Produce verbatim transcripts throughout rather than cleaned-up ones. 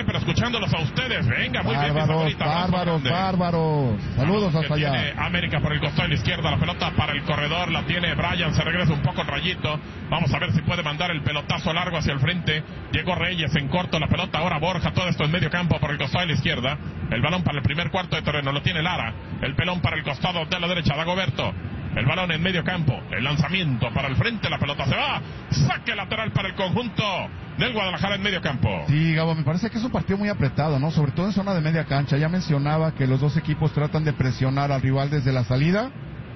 pero escuchándolos a ustedes. Venga, muy bien, mi Bárbaros, favorita. bárbaros, bárbaros. Saludos Que hasta allá. tiene América por el costado de la izquierda, la pelota para el corredor, la tiene Brian, se regresa un poco el Rayito. Vamos a ver si puede mandar el pelotazo largo hacia el frente. Llegó Reyes en corto, la pelota ahora Borja, todo esto en medio campo por el costado de la izquierda. El balón para el primer cuarto de terreno, lo tiene Lara. El pelón para el costado de la derecha, Dagoberto. El balón en medio campo, el lanzamiento para el frente, la pelota se va, saque lateral para el conjunto del Guadalajara en medio campo. Sí, Gabo, me parece que es un partido muy apretado, ¿no? Sobre todo en zona de media cancha. Ya mencionaba que los dos equipos tratan de presionar al rival desde la salida.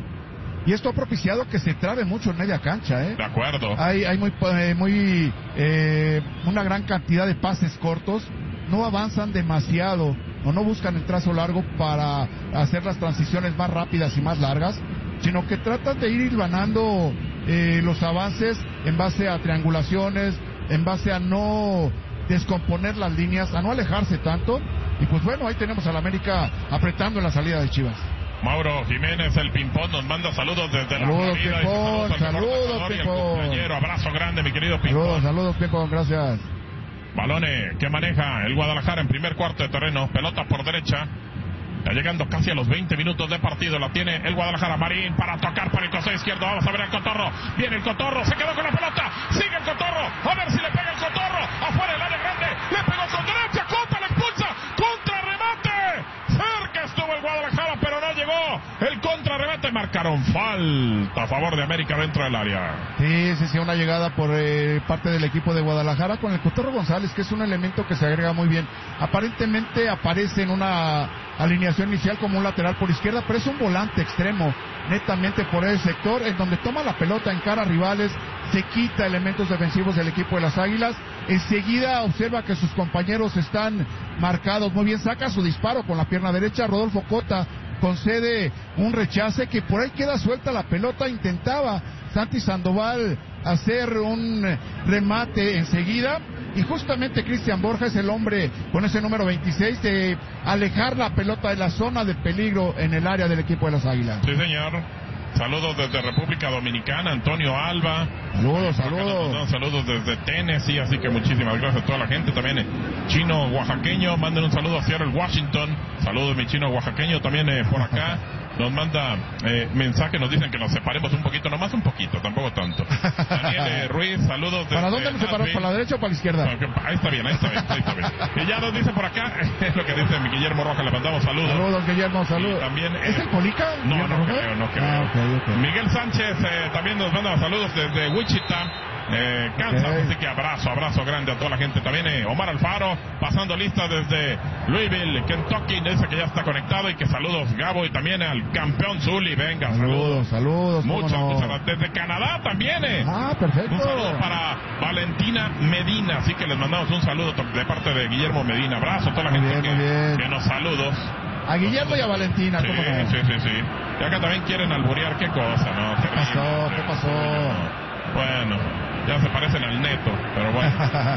Y esto ha propiciado que se trabe mucho en media cancha, ¿eh? De acuerdo. Hay, hay muy, eh, muy, eh, una gran cantidad de pases cortos. No avanzan demasiado o no buscan el trazo largo para hacer las transiciones más rápidas y más largas, sino que tratan de ir hilvanando eh, los avances en base a triangulaciones, en base a no descomponer las líneas, a no alejarse tanto. Y pues bueno, ahí tenemos al América apretando en la salida de Chivas. Mauro Jiménez, el Pimpón, nos manda saludos desde saludos, la Florida. Pimpón, saludos, Pimpón. Abrazo grande, mi querido Pimpón. Saludos, saludos, Pimpón, gracias. Balones que maneja el Guadalajara en primer cuarto de terreno, pelota por derecha. Ya llegando casi a los veinte minutos de partido, la tiene el Guadalajara. Marín para tocar para el costado izquierdo. Vamos a ver el Cotorro. Viene el Cotorro, se quedó con la pelota. Sigue el Cotorro. A ver si le pega el Cotorro. Afuera del área grande. Le pegó con derecha. Contra, la expulsa. Contra remate. Cerca estuvo el Guadalajara, pero no llegó. El contrarremate. Marcaron falta a favor de América dentro del área. Sí, sí, sí, una llegada por eh, parte del equipo de Guadalajara con el Cotorro González, que es un elemento que se agrega muy bien. Aparentemente aparece en una alineación inicial como un lateral por izquierda, pero es un volante extremo, netamente por el sector, en donde toma la pelota en cara a rivales, se quita elementos defensivos del equipo de las Águilas, enseguida observa que sus compañeros están marcados muy bien, saca su disparo con la pierna derecha. Rodolfo Cota concede un rechace, que por ahí queda suelta la pelota. Intentaba Santi Sandoval hacer un remate enseguida, y justamente Cristian Borja es el hombre con ese número veintiséis de alejar la pelota de la zona de peligro en el área del equipo de las Águilas. Sí, señor. Saludos desde República Dominicana, Antonio Alba. Saludos, saludos. Nos saludos desde Tennessee, así que muchísimas gracias a toda la gente. También Chino Oaxaqueño, manden un saludo a Seattle, Washington. Saludos, mi Chino Oaxaqueño, también eh, por acá. Nos manda eh, mensaje, nos dicen que nos separemos un poquito, nomás un poquito, tampoco tanto. Daniel eh, Ruiz, saludos desde... ¿Para dónde nos separamos? ¿Para la derecha o para la izquierda? Ahí está bien, ahí está bien, ahí está bien. Y ya nos dice por acá, es lo que dice mi Guillermo Rojas, le mandamos saludos. Saludos, Guillermo, saludos. También, ¿Es eh, el Polica? No, no creo, no creo. Ah, okay, okay. Miguel Sánchez eh, también nos manda saludos desde Wichita. Eh, Kansas, okay. Así que abrazo, abrazo grande a toda la gente. También eh, Omar Alfaro, pasando lista desde Louisville, Kentucky, dice que ya está conectado y que saludos Gabo, y también al campeón Zuli, venga, saludos. Saludos, saludos. Muchas, no? muchas, desde Canadá también, eh. Ah, perfecto. Un saludo para Valentina Medina, así que les mandamos un saludo de parte de Guillermo Medina. Abrazo a toda la muy gente bien, que, muy bien. que nos saludos. A Guillermo y a Valentina, sí, ¿cómo no? Sí, sí, sí. Y acá también quieren alburear, qué cosa, ¿no? ¿Qué pasó? ¿Qué pasó? Bueno, ya se parecen al Neto, pero bueno.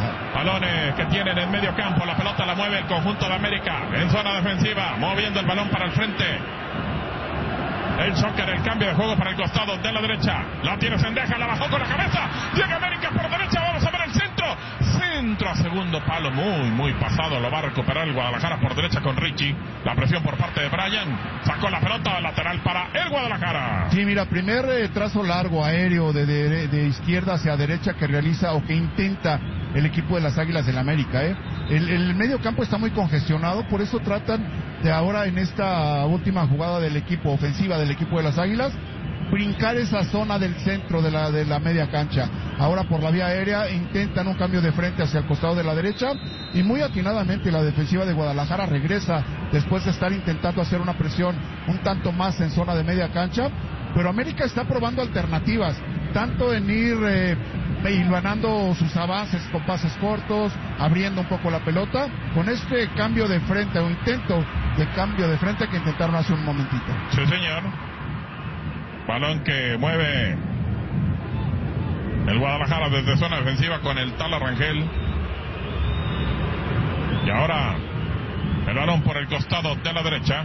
Balones que tienen en medio campo, la pelota la mueve el conjunto de América en zona defensiva, moviendo el balón para el frente. El soccer, el cambio de juego para el costado de la derecha. La tiene Sendeja, la bajó con la cabeza. Llega América por derecha, vamos a ver el centro. Centro a segundo palo, muy, muy pasado. Lo va a recuperar el Guadalajara por derecha con Richie. La presión por parte de Brian. Sacó la pelota lateral para el Guadalajara. Sí, mira, primer eh, trazo largo aéreo de, de, de izquierda hacia derecha que realiza o que intenta el equipo de las Águilas del América, ¿eh? El, el medio campo está muy congestionado, por eso tratan de ahora en esta última jugada del equipo ofensiva del equipo de las Águilas brincar esa zona del centro de la, de la media cancha. Ahora por la vía aérea intentan un cambio de frente hacia el costado de la derecha y muy atinadamente la defensiva de Guadalajara regresa después de estar intentando hacer una presión un tanto más en zona de media cancha, pero América está probando alternativas, tanto en ir eh, hilvanando sus avances con pases cortos, abriendo un poco la pelota, con este cambio de frente o intento de cambio de frente que intentaron hace un momentito. Sí, señor. Balón que mueve el Guadalajara desde zona defensiva con el Tala Rangel. Y ahora el balón por el costado de la derecha.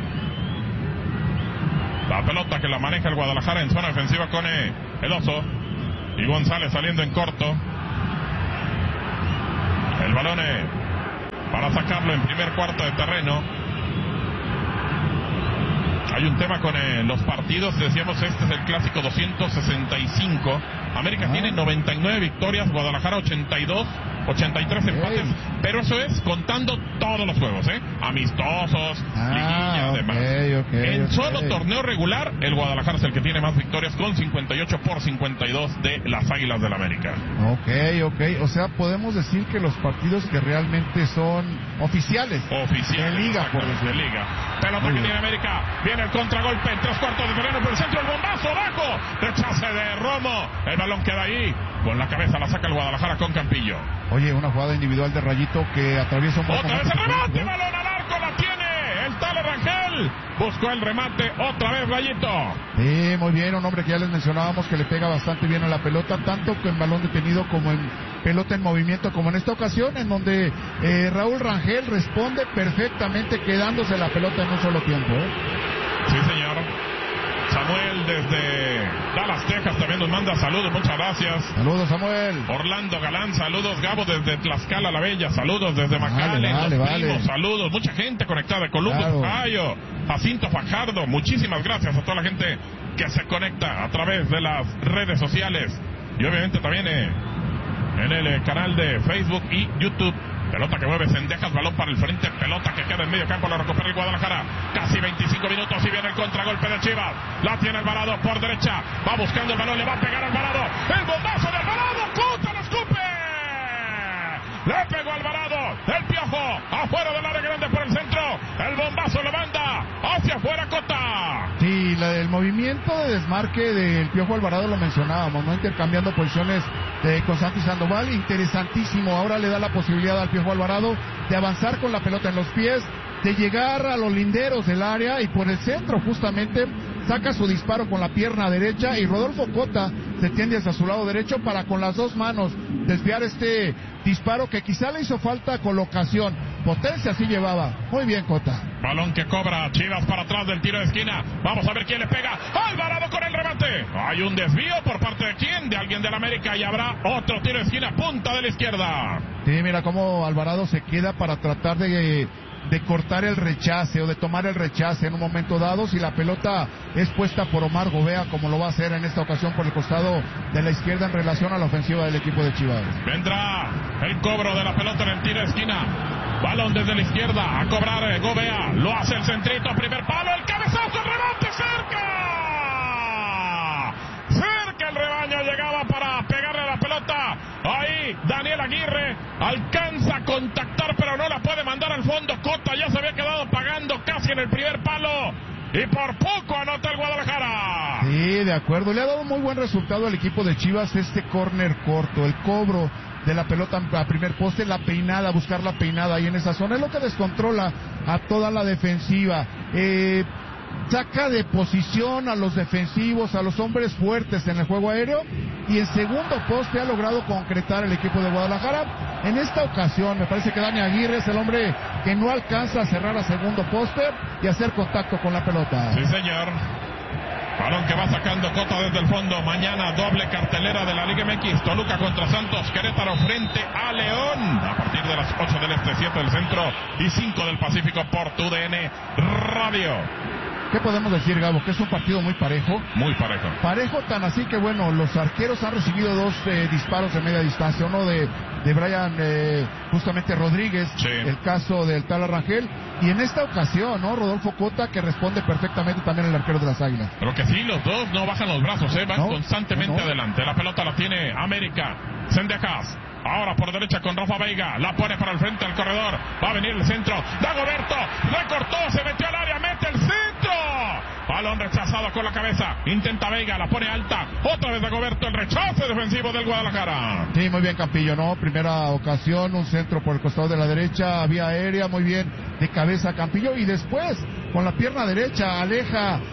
La pelota que la maneja el Guadalajara en zona defensiva con el Oso. Y González saliendo en corto. El balón para para sacarlo en primer cuarto de terreno. Hay un tema con eh, los partidos, decíamos, este es el clásico doscientos sesenta y cinco. América ah. tiene noventa y nueve victorias, Guadalajara ochenta y dos, ochenta y tres empates, hey. pero eso es contando todos los juegos, ¿eh? Amistosos, ah, liguilla, demás. Okay, okay, en okay. solo torneo regular, el Guadalajara es el que tiene más victorias con cincuenta y ocho por cincuenta y dos de las Águilas del América. Ok, ok, o sea, podemos decir que los partidos que realmente son oficiales. Oficiales. De liga, por decir. De liga. Pelota que tiene América, viene el contragolpe en tres cuartos de terreno por el centro, el bombazo abajo, rechace de Romo, el balón queda ahí, con la cabeza la saca el Guadalajara con Campillo. Oye, una jugada individual de Rayito que atraviesa un otra vez el remate, ¿eh? Balón al arco, la tiene el tal Rangel, buscó el remate, otra vez Rayito. Sí, muy bien, un hombre que ya les mencionábamos que le pega bastante bien a la pelota, tanto en balón detenido como en pelota en movimiento, como en esta ocasión, en donde eh, Raúl Rangel responde perfectamente quedándose la pelota en un solo tiempo, ¿eh? Sí, señor. Samuel desde Dallas, Texas también nos manda saludos, muchas gracias. Saludos, Samuel. Orlando Galán, saludos. Gabo desde Tlaxcala la Bella, saludos desde Macale, vale, los vale. primos, saludos. Mucha gente conectada, Columbus, claro. Ohio, Jacinto Fajardo, muchísimas gracias a toda la gente que se conecta a través de las redes sociales y obviamente también eh, en el eh, canal de Facebook y YouTube. Pelota que mueve Cendejas, balón para el frente, pelota que queda en medio campo, la recupera el Guadalajara, casi veinticinco minutos y viene el contragolpe de Chivas, la tiene Alvarado por derecha, va buscando el balón, le va a pegar a Alvarado, el bombazo de Alvarado, Cota lo escupe, le pegó a Alvarado, el Piojo, afuera del área grande por el centro, el bombazo le manda hacia afuera Cota. Sí, la del movimiento de desmarque del Piojo Alvarado lo mencionábamos, ¿no? Intercambiando posiciones de, con Santi Sandoval, interesantísimo. Ahora le da la posibilidad al Piojo Alvarado de avanzar con la pelota en los pies, de llegar a los linderos del área y por el centro justamente saca su disparo con la pierna derecha y Rodolfo Cota se tiende hacia su lado derecho para con las dos manos desviar este disparo que quizá le hizo falta colocación, potencia sí llevaba. Muy bien, Cota. Balón que cobra Chivas para atrás del tiro de esquina, vamos a ver quién le pega, Alvarado con el remate, hay un desvío por parte de quién, de alguien del América y habrá otro tiro de esquina, punta de la izquierda. Sí, mira cómo Alvarado se queda para tratar de de cortar el rechace o de tomar el rechace en un momento dado si la pelota es puesta por Omar Gobea, como lo va a hacer en esta ocasión por el costado de la izquierda en relación a la ofensiva del equipo de Chivas. Vendrá el cobro de la pelota en el tiro de esquina, balón desde la izquierda a cobrar Gobea, lo hace el centrito, primer palo, el cabezazo, el rebote, cerca cerca el rebaño, llegaba para pegarle a la pelota, ahí Daniel Aguirre alcanza a contactar pero no la puede mandar al fondo, Cota ya se había quedado pagando casi en el primer palo y por poco anota el Guadalajara. Sí, de acuerdo, le ha dado muy buen resultado al equipo de Chivas este córner corto, el cobro de la pelota a primer poste, la peinada, buscar la peinada ahí en esa zona, es lo que descontrola a toda la defensiva. Eh... saca de posición a los defensivos, a los hombres fuertes en el juego aéreo y en segundo poste ha logrado concretar el equipo de Guadalajara. En esta ocasión me parece que Dani Aguirre es el hombre que no alcanza a cerrar a segundo poste y hacer contacto con la pelota. Sí, señor. Balón que va sacando Cota desde el fondo. Mañana doble cartelera de la Liga M X. Toluca contra Santos, Querétaro frente a León. A partir de las ocho del este, siete del centro y cinco del Pacífico por tu D N Radio. ¿Qué podemos decir, Gabo? Que es un partido muy parejo. Muy parejo. Parejo tan así que, bueno, los arqueros han recibido dos eh, disparos de media distancia. Uno de, de Brian, eh, justamente Rodríguez, sí. El caso del tal Rangel. Y en esta ocasión, ¿no? Rodolfo Cota, que responde perfectamente también el arquero de las Águilas. Pero que sí, los dos no bajan los brazos, ¿eh? Van no, constantemente no, no. adelante. La pelota la tiene América. Cendejas. Ahora por derecha con Rafa Veiga. La pone para el frente al corredor. Va a venir el centro. Dagoberto. Le cortó. Se metió al área. Mete el centro. Balón rechazado con la cabeza. Intenta Veiga. La pone alta. Otra vez Dagoberto. El rechace defensivo del Guadalajara. Sí, muy bien Campillo, ¿no? Primera ocasión. Un centro por el costado de la derecha. Vía aérea. Muy bien. De cabeza Campillo. Y después, con la pierna derecha, aleja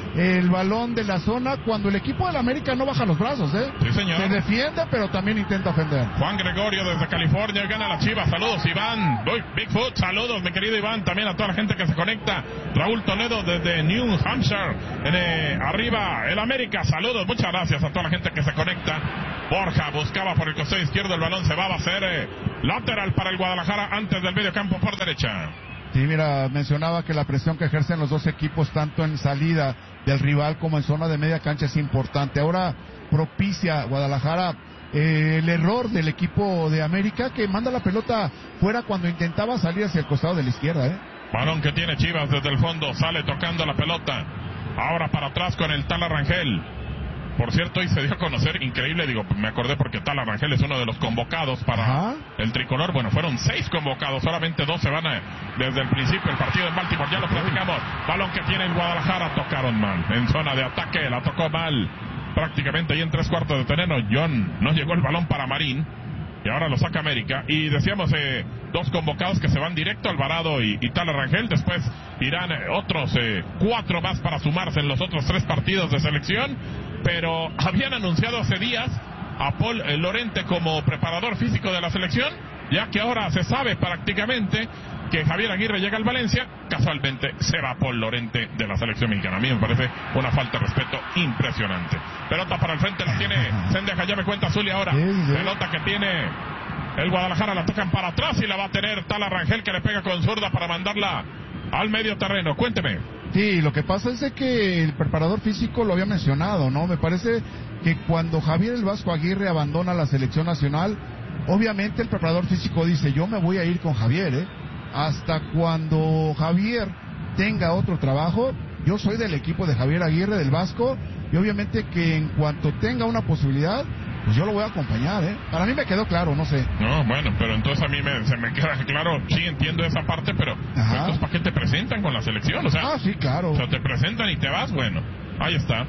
el balón de la zona cuando el equipo del América no baja los brazos, ¿eh? Sí, señor. Se defiende, pero también intenta ofender. Juan Gregorio desde California, gana la Chivas. Saludos, Iván. Voy, Bigfoot, saludos, mi querido Iván. También a toda la gente que se conecta. Raúl Toledo desde New Hampshire. En, eh, arriba, el América. Saludos, muchas gracias a toda la gente que se conecta. Borja buscaba por el costado izquierdo. El balón se va, va a ser eh, lateral para el Guadalajara antes del medio campo por derecha. Sí, mira, mencionaba que la presión que ejercen los dos equipos, tanto en salida del rival como en zona de media cancha, es importante. Ahora propicia Guadalajara eh, el error del equipo de América, que manda la pelota fuera cuando intentaba salir hacia el costado de la izquierda, ¿eh? Balón que tiene Chivas desde el fondo, sale tocando la pelota. Ahora para atrás con el Tala Rangel. Por cierto, hoy se dio a conocer, increíble, digo, me acordé porque Tala Rangel es uno de los convocados para Ajá. el tricolor. Bueno, fueron seis convocados, solamente dos se van a, desde el principio del partido en Baltimore, ya lo platicamos. Balón que tiene el Guadalajara, tocaron mal, en zona de ataque, la tocó mal, prácticamente ahí en tres cuartos de terreno. John, no llegó el balón para Marín, y ahora lo saca América. Y decíamos, eh, dos convocados que se van directo, Alvarado y, y Tala Rangel. Después irán eh, otros eh, cuatro más para sumarse en los otros tres partidos de selección. Pero habían anunciado hace días a Paul eh, Lorente como preparador físico de la selección, ya que ahora se sabe prácticamente que Javier Aguirre llega al Valencia. Casualmente se va Paul Lorente de la selección mexicana. A mí me parece una falta de respeto impresionante. Pelota para el frente, la tiene Sendeja, ya me cuenta Zuli ahora. Sí, sí. Pelota que tiene el Guadalajara, la tocan para atrás y la va a tener Tala Rangel, que le pega con zurda para mandarla al medio terreno. Cuénteme. Sí, lo que pasa es de que el preparador físico lo había mencionado, ¿no? Me parece que cuando Javier el Vasco Aguirre abandona la selección nacional, obviamente el preparador físico dice, yo me voy a ir con Javier, ¿eh? Hasta cuando Javier tenga otro trabajo, yo soy del equipo de Javier Aguirre, del Vasco, y obviamente que en cuanto tenga una posibilidad, pues yo lo voy a acompañar, ¿eh? Para mí me quedó claro, no sé. No, bueno, pero entonces a mí me, se me queda claro, sí entiendo esa parte, pero entonces ¿para qué te presentan con la selección? O sea, ah, sí, claro. O sea, te presentan y te vas, bueno, ahí está.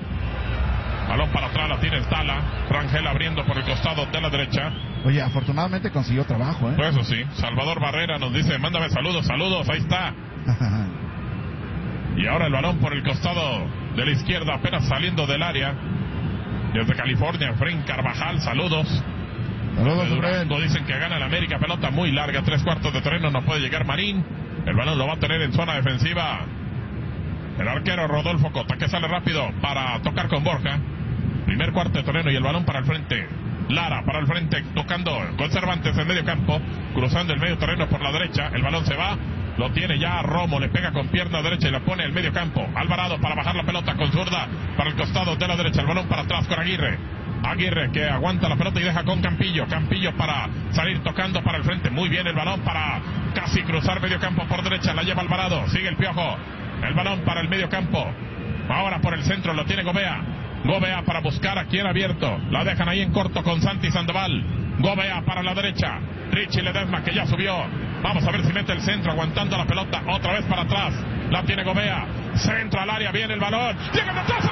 Balón para atrás, la tiene el Tala. Rangel abriendo por el costado de la derecha. Oye, afortunadamente consiguió trabajo, ¿eh? Pues eso sí. Salvador Barrera nos dice, mándame saludos, saludos, ahí está. Y ahora el balón por el costado de la izquierda, apenas saliendo del área. Desde California, Fren Carvajal, saludos. Saludos, Durango, dicen que gana el América, pelota muy larga, tres cuartos de terreno, no puede llegar Marín. El balón lo va a tener en zona defensiva el arquero Rodolfo Cota, que sale rápido para tocar con Borja. Primer cuarto de terreno y el balón para el frente. Lara para el frente, tocando con Cervantes en medio campo, cruzando el medio terreno por la derecha. El balón se va, lo tiene ya Romo, le pega con pierna derecha y la pone en medio campo. Alvarado para bajar la pelota con zurda para el costado de la derecha. El balón para atrás con Aguirre. Aguirre que aguanta la pelota y deja con Campillo. Campillo para salir tocando para el frente. Muy bien el balón para casi cruzar medio campo por derecha. La lleva Alvarado. Sigue el Piojo. El balón para el medio campo. Ahora por el centro lo tiene Gobea. Gobea para buscar a quien abierto. La dejan ahí en corto con Santi Sandoval. Gobea para la derecha. Richie Ledesma que ya subió. Vamos a ver si mete el centro aguantando la pelota. Otra vez para atrás. La tiene Gobea. Centro al área. Viene el balón. Llega el atrás.